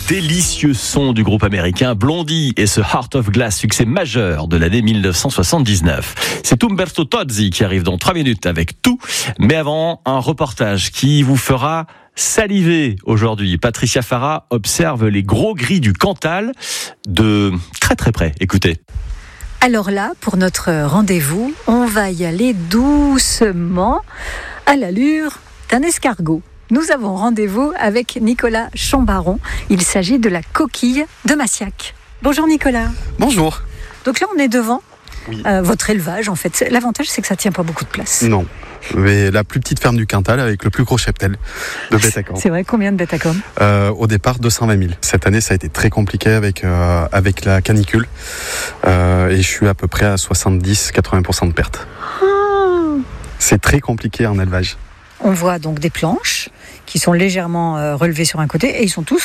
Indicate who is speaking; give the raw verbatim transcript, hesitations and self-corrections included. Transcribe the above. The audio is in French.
Speaker 1: délicieux son du groupe américain Blondie et ce Heart of Glass, succès majeur de l'année mille neuf cent soixante-dix-neuf. C'est Umberto Tozzi qui arrive dans trois minutes avec tout. Mais avant, un reportage qui vous fera saliver aujourd'hui. Patricia Farah observe les gros gris du Cantal de très très près. Écoutez.
Speaker 2: Alors là, pour notre rendez-vous, on va y aller doucement à l'allure d'un escargot. Nous avons rendez-vous avec Nicolas Chambaron. Il s'agit de la coquille de Massiac. Bonjour Nicolas.
Speaker 3: Bonjour.
Speaker 2: Donc là, on est devant
Speaker 3: oui.
Speaker 2: euh, votre élevage en fait. L'avantage, c'est que ça ne tient pas beaucoup de place.
Speaker 3: Non. Mais la plus petite ferme du Cantal avec le plus gros cheptel de bêtes à cornes.
Speaker 2: C'est vrai, combien de bêtes à cornes ?
Speaker 3: euh, Au départ, deux cent vingt mille. Cette année, ça a été très compliqué avec, euh, avec la canicule. Euh, et je suis à peu près à soixante-dix à quatre-vingts pour cent de pertes.
Speaker 2: Oh.
Speaker 3: C'est très compliqué en élevage.
Speaker 2: On voit donc des planches qui sont légèrement euh, relevées sur un côté et ils sont tous